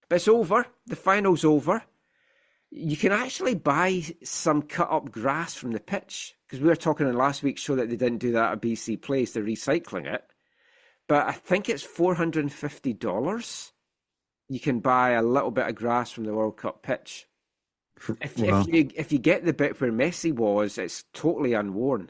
But it's over. The final's over. You can actually buy some cut up grass from the pitch because we were talking in last week's show that they didn't do that at BC Place. They're recycling it. But I think it's $450. You can buy a little bit of grass from the World Cup pitch. If, Well, if you get the bit where Messi was, it's totally unworn.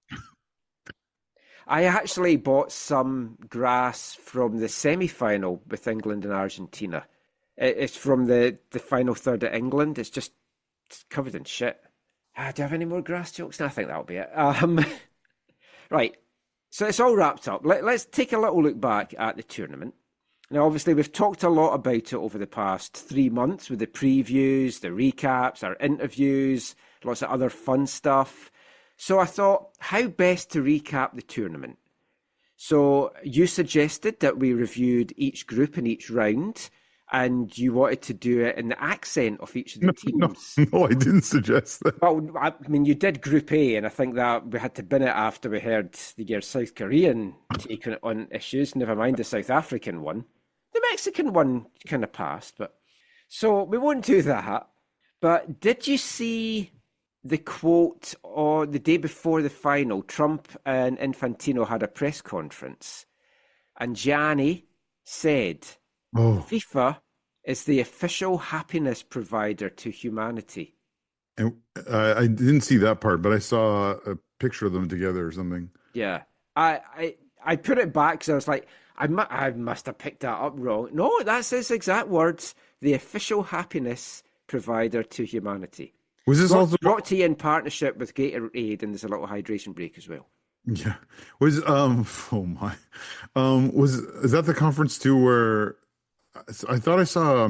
I actually bought some grass from the semi-final with England and Argentina. It's from the final third of England. It's covered in shit. Do I have any more grass jokes? No, I think that'll be it. Right. So it's all wrapped up. Let's take a little look back at the tournament. Now, obviously, we've talked a lot about it over the past 3 months with the previews, the recaps, our interviews, lots of other fun stuff. So I thought, how best to recap the tournament? So you suggested that we reviewed each group in each round, and you wanted to do it in the accent of each of the no, teams. no, I didn't suggest that. Well, I mean, you did Group A, and I think that we had to bin it after we heard your South Korean take on issues, never mind the South African one. The Mexican one kind of passed, but... So we won't do that. But did you see the quote on the day before the final? Trump and Infantino had a press conference, and Gianni said, Oh, FIFA is the official happiness provider to humanity. and I didn't see that part, but I saw a picture of them together or something. Yeah, I put it back because I was like, I must have picked that up wrong. No, that's his exact words. The official happiness provider to humanity. Was this also? Brought to you in partnership with Gatorade, and there's a little hydration break as well. Yeah. Was oh my. Was is that the conference too where I thought I saw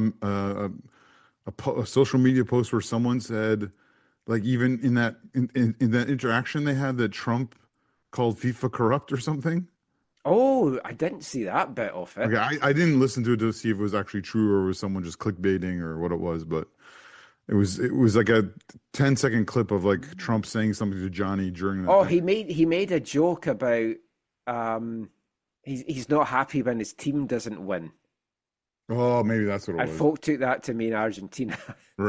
a social media post where someone said like even in that interaction they had that Trump called FIFA corrupt or something? Oh, I didn't see that bit of it. Okay, I didn't listen to it to see if it was actually true or was someone just clickbaiting or what it was, but it was like a 10-second clip of like Trump saying something to Johnny during that Oh, thing. he made a joke about he's not happy when his team doesn't win. Oh, maybe that's what it And was. folk took that to mean Argentina.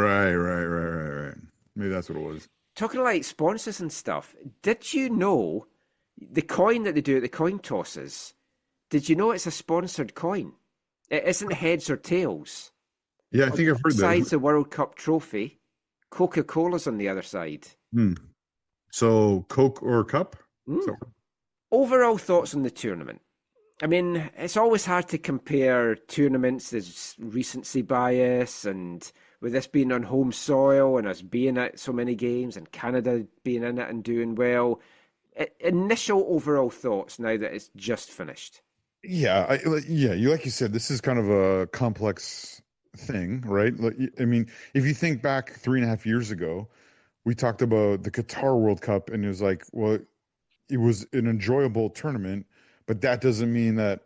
Right. Maybe that's what it was. Talking like sponsors and stuff, did you know the coin that they do at the coin tosses? Did you know it's a sponsored coin? It isn't heads or tails. Yeah, I On think I've one heard side's that. the World Cup trophy. Coca-Cola's on the other side. Hmm. So Coke or cup? So Mm. Overall thoughts on the tournament. I mean, it's always hard to compare tournaments. There's recency bias, and with this being on home soil and us being at so many games and Canada being in it and doing well. Initial overall thoughts now that it's just finished. yeah, yeah, like you said, this is kind of a complex thing, right? Like, I mean, if you think back 3.5 years ago, we talked about the Qatar World Cup, and it was like, well, it was an enjoyable tournament, but that doesn't mean that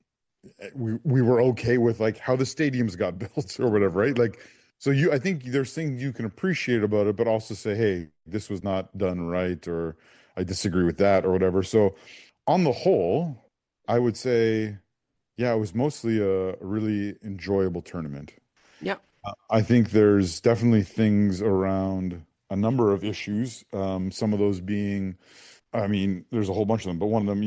we were okay with like how the stadiums got built or whatever, right? Like, so I think there's things you can appreciate about it, but also say, hey, this was not done right, or I disagree with that, or whatever. So, on the whole, I would say, yeah, it was mostly a really enjoyable tournament. Yeah. I think there's definitely things around a number of issues. Some of those being, I mean, there's a whole bunch of them, but one of them,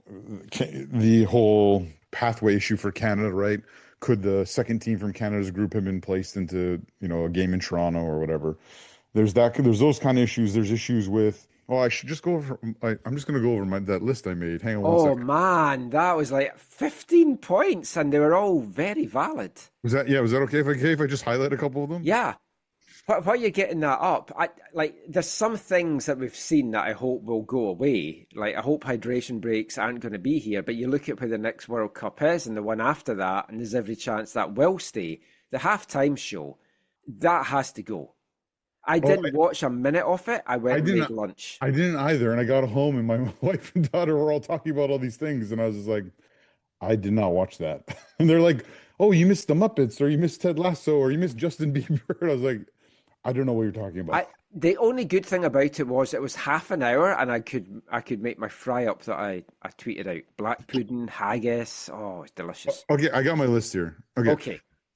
the whole pathway issue for Canada, right? Could the second team from Canada's group have been placed into, a game in Toronto or whatever? There's those kind of issues. There's issues with, oh, I should just go over, I'm just going to go over that list I made. Hang on one Oh second. man, that was like 15 points and they were all very valid. Was that okay if I just highlight a couple of them? Yeah. While you're getting that up, there's some things that we've seen that I hope will go away. Like, I hope hydration breaks aren't going to be here, but you look at where the next World Cup is and the one after that, and there's every chance that will stay. The halftime show, that has to go. I Oh, didn't watch a minute of it. I went I and made didn't. lunch. I didn't either. And I got home, and my wife and daughter were all talking about all these things, and I was just like, I did not watch that. And they're like, "Oh, you missed the Muppets, or you missed Ted Lasso, or you missed Justin Bieber." And I was like, I don't know what you're talking about. The only good thing about it was half an hour, and I could make my fry up that I tweeted out. Black pudding, haggis. Oh, it's delicious. Okay, I got my list here. Okay, Okay.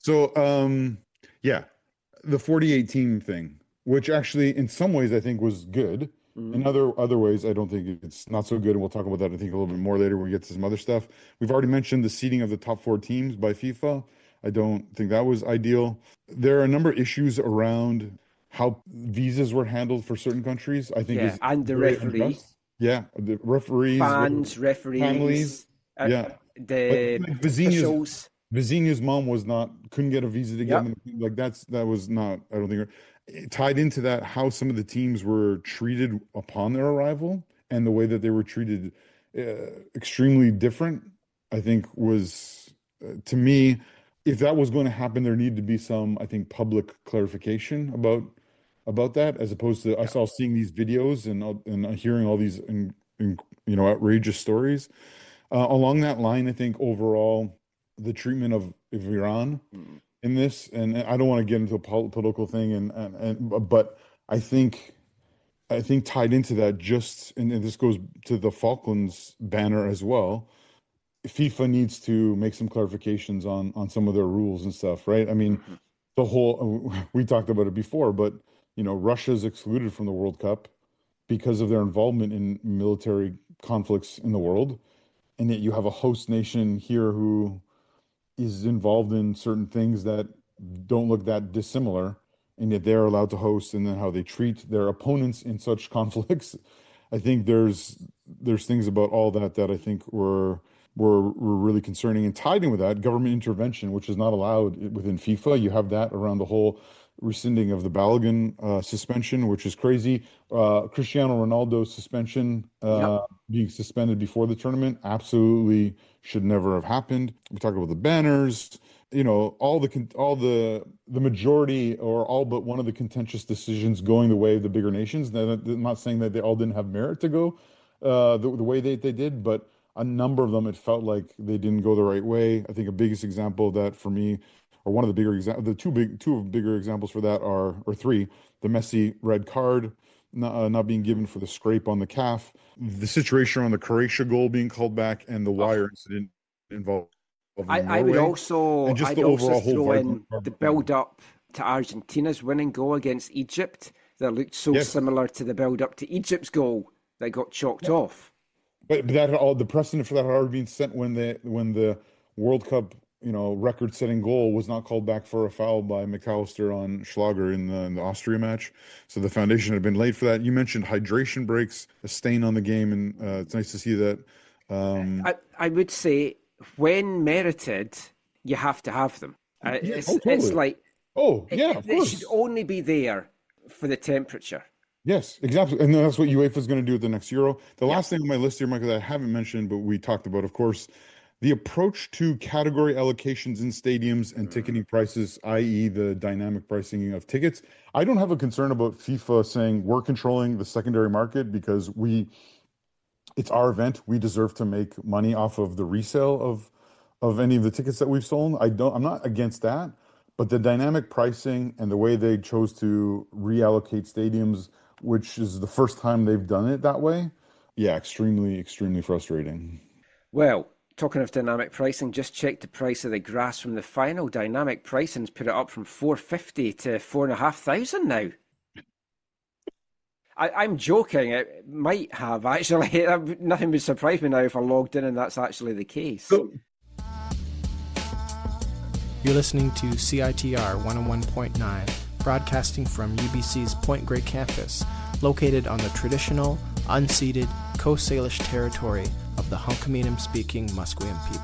So, yeah, the 48 team thing, which actually in some ways I think was good. Mm. In other ways, I don't think it's not so good. And we'll talk about that, I think, a little bit more later when we get to some other stuff. We've already mentioned the seeding of the top four teams by FIFA. I don't think that was ideal. There are a number of issues around how visas were handled for certain countries. I think Yeah, is and the very referee, unjust. Yeah, the referees, fans, families. referees, Yeah, like the Vizinia's officials. Vizinia's mom couldn't get a visa to get Yep. him. Like that was not, I don't think, tied into that, how some of the teams were treated upon their arrival and the way that they were treated extremely different, I think was, to me, if that was going to happen, there needed to be some, I think, public clarification about that, as opposed to us Yep. all seeing these videos and hearing all these outrageous stories. Along that line, I think overall, the treatment of Iran Mm. in this, and I don't want to get into a political thing, but I think tied into that, and this goes to the Falklands banner as well. FIFA needs to make some clarifications on some of their rules and stuff, right? I mean, Mhm. the whole we talked about it before, but Russia's excluded from the World Cup because of their involvement in military conflicts in the world, and yet you have a host nation here who is involved in certain things that don't look that dissimilar, and yet they're allowed to host, and then how they treat their opponents in such conflicts. I think there's things about all that I think were really concerning, and tied in with that, government intervention, which is not allowed within FIFA. You have that around the whole rescinding of the Balogun suspension, which is crazy. Cristiano Ronaldo's suspension, Yep. being suspended before the tournament, absolutely should never have happened. We talk about the banners, all the majority or all but one of the contentious decisions going the way of the bigger nations. Now, I'm not saying that they all didn't have merit to go the way they did, but a number of them, it felt like they didn't go the right way. I think a biggest example of that for me, or one of the bigger examples, two bigger examples for that or three, the Messi red card not being given for the scrape on the calf, the situation around the Croatia goal being called back, and the Oh, wire incident involving I would Norway, also and just I'd the also overall whole throw vibe. in the build up to Argentina's winning goal against Egypt that looked so Yes, similar to the build up to Egypt's goal that got chalked off. but that had all the precedent for that had already been set when the World Cup, record-setting goal was not called back for a foul by McAllister on Schlager in the Austria match. So the foundation had been laid for that. You mentioned hydration breaks, a stain on the game, and it's nice to see that. I would say when merited, you have to have them. Yeah, It's oh, it's totally. like Oh, yeah, of it should course. only be there for the temperature. Yes, exactly. And that's what UEFA is going to do at the next Euro. The Yep. last thing on my list here, Michael, that I haven't mentioned, but we talked about, of course, the approach to category allocations in stadiums and ticketing prices, i.e., the dynamic pricing of tickets. I don't have a concern about FIFA saying we're controlling the secondary market because it's our event. We deserve to make money off of the resale of any of the tickets that we've sold. I'm not against that, but the dynamic pricing and the way they chose to reallocate stadiums, which is the first time they've done it that way, yeah, extremely, extremely frustrating. Well, talking of dynamic pricing, just check the price of the grass from the final. Dynamic pricing's put it up from 450 to 4,500 now. I'm joking. It might have actually. Nothing would surprise me now if I logged in and that's actually the case. So, You're listening to CITR 101.9, broadcasting from UBC's Point Grey campus, located on the traditional, unceded Coast Salish territory of the Hunkaminam-speaking Musqueam people.